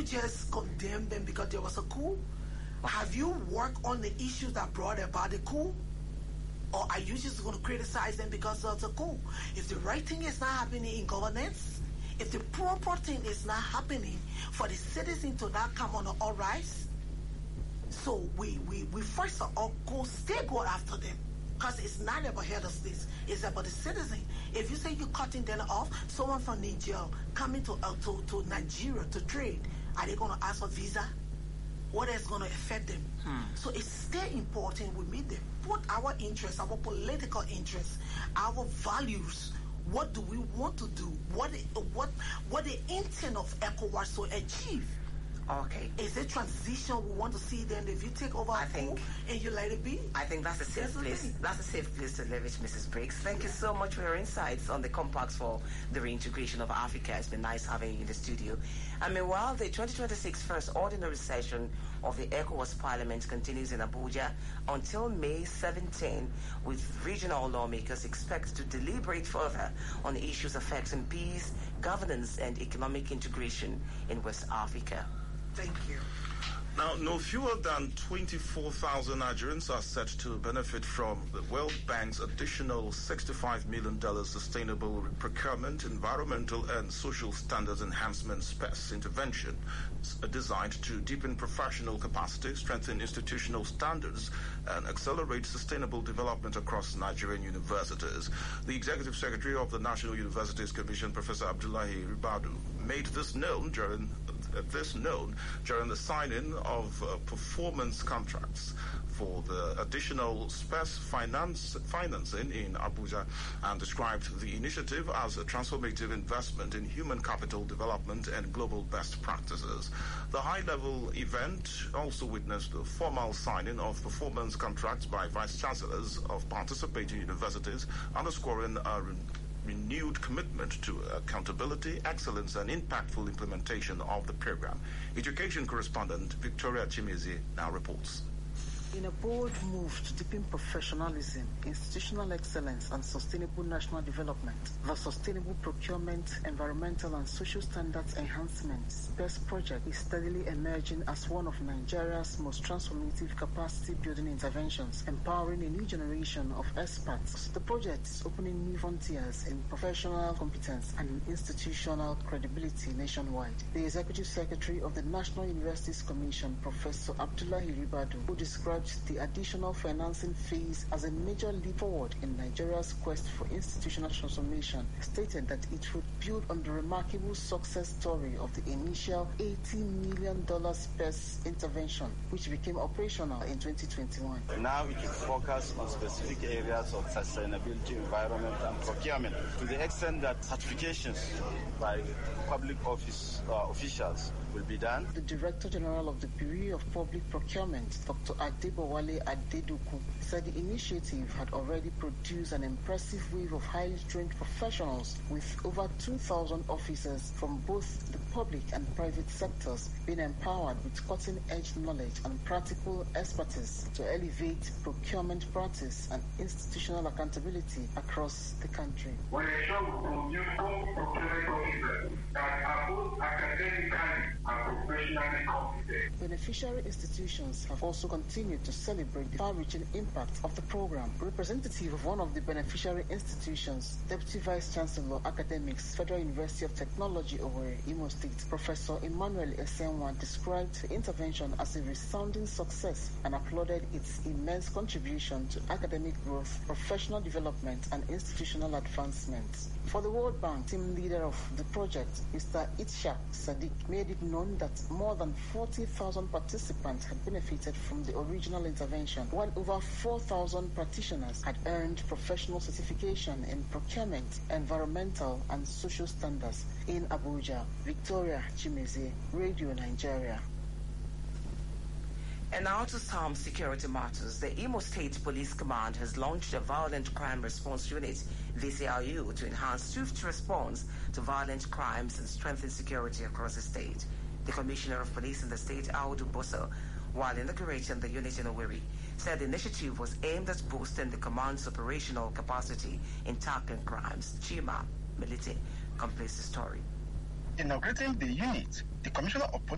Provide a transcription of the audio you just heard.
just condemn them because there was a coup? Have you worked on the issues that brought about the coup? Or are you just going to criticize them because of the coup? If the right thing is not happening in governance, if the proper thing is not happening for the citizen to not come on all rise, so we first of all still go after them. Because it's not about head of states, it's about the citizen. If you say you're cutting them off, someone from Niger coming to Nigeria to trade, are they going to ask for visa? What is going to affect them? So it's still important we meet them. Put our interests, our political interests, our values. What do we want to do? What the intent of ECOWAS to achieve? Okay. Is it transition we want to see then if you take over and you let it be? I think that's a safe place. That's a safe place to leave it, Mrs. Briggs. Thank you so much for your insights on the compacts for the reintegration of Africa. It's been nice having you in the studio. And meanwhile, the 2026 first ordinary session of the ECOWAS Parliament continues in Abuja until May 17, with regional lawmakers expected to deliberate further on the issues affecting peace, governance, and economic integration in West Africa. Thank you. Now, no fewer than 24,000 Nigerians are set to benefit from the World Bank's additional $65 million Sustainable Procurement, Environmental and Social Standards Enhancement SPES intervention, designed to deepen professional capacity, strengthen institutional standards, and accelerate sustainable development across Nigerian universities. The Executive Secretary of the National Universities Commission, Professor Abdullahi Ribadu, made this known during the signing of performance contracts for the additional SPES financing in Abuja, and described the initiative as a transformative investment in human capital development and global best practices. The high-level event also witnessed the formal signing of performance contracts by vice-chancellors of participating universities, underscoring a renewed commitment to accountability, excellence, and impactful implementation of the program. Education correspondent Victoria Chimezi now reports. In a bold move to deepen professionalism, institutional excellence, and sustainable national development, the Sustainable Procurement, Environmental and Social Standards Enhancement SPES project is steadily emerging as one of Nigeria's most transformative capacity-building interventions, empowering a new generation of experts. The project is opening new frontiers in professional competence and institutional credibility nationwide. The Executive Secretary of the National Universities Commission, Professor Abdullahi Ribadu, who described the additional financing phase as a major leap forward in Nigeria's quest for institutional transformation, stated that it would build on the remarkable success story of the initial $80 million SPES intervention, which became operational in 2021. Now it will focus on specific areas of sustainability, environment, and procurement, to the extent that certifications by public office officials will be done. The Director General of the Bureau of Public Procurement, Dr. Adebowale Adedoku, said the initiative had already produced an impressive wave of highly trained professionals, with over 2,000 officers from both the public and private sectors being empowered with cutting-edge knowledge and practical expertise to elevate procurement practice and institutional accountability across the country. We ensure we produce procurement officers that are both academically and professionally competent. Beneficiary institutions have also continued to celebrate the far-reaching impact of the program. Representative of one of the beneficiary institutions, Deputy Vice Chancellor Academics, Federal University of Technology, Owerri, Imo State, Professor Emmanuel Esenwa, described the intervention as a resounding success and applauded its immense contribution to academic growth, professional development, and institutional advancement. For the World Bank, team leader of the project, Mr. Itshak Sadiq, made it known that more than 40,000 participants had benefited from the original intervention, while over 4,000 practitioners had earned professional certification in procurement, environmental, and social standards. In Abuja, Victoria Chimeze, Radio Nigeria. And now to some security matters. The Imo State Police Command has launched a Violent Crime Response Unit, VCRU, to enhance swift response to violent crimes and strengthen security across the state. The Commissioner of Police in the state, Audu Bosso, while inaugurating the unit in Owerri, said the initiative was aimed at boosting the command's operational capacity in tackling crimes. Chima Melite completes the story. Inaugurating the unit, the Commissioner of Police